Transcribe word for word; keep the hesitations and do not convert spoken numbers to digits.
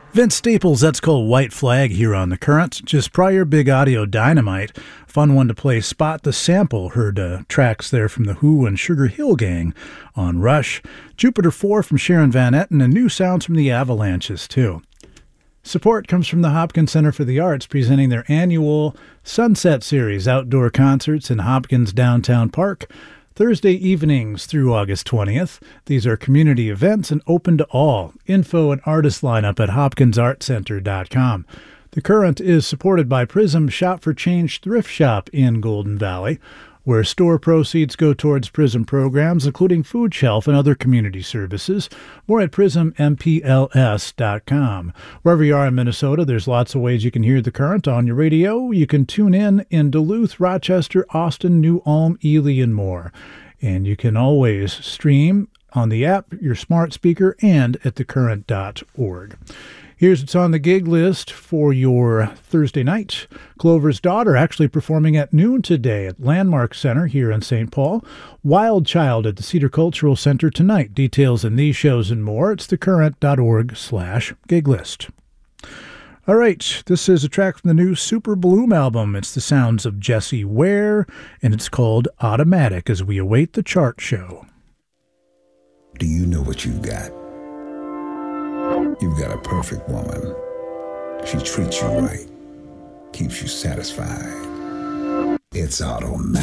Vince Staples, that's called White Flag here on The Current. Just prior, Big Audio Dynamite. Fun one to play. Spot the Sample. Heard uh, tracks there from The Who and Sugar Hill Gang on Rush. Jupiter four from Sharon Van Etten, and new sounds from the Avalanches, too. Support comes from the Hopkins Center for the Arts, presenting their annual Sunset Series outdoor concerts in Hopkins Downtown Park, Thursday evenings through August twentieth. These are community events and open to all. Info and artist lineup at hopkins art center dot com. The Current is supported by Prism Shop for Change Thrift Shop in Golden Valley, where store proceeds go towards Prism programs, including food shelf and other community services. More at prism m p l s dot com. Wherever you are in Minnesota, there's lots of ways you can hear The Current on your radio. You can tune in in Duluth, Rochester, Austin, New Ulm, Ely, and more. And you can always stream on the app, your smart speaker, and at the current dot org. Here's what's on the gig list for your Thursday night. Clover's Daughter actually performing at noon today at Landmark Center here in Saint Paul. Wild Child at the Cedar Cultural Center tonight. Details in these shows and more. It's the current dot org slash gig list. All right, this is a track from the new Super Bloom album. It's the sounds of Jessie Ware, and it's called Automatic as we await the chart show. Do you know what you've got? You've got a perfect woman. She treats you right, keeps you satisfied. It's automatic.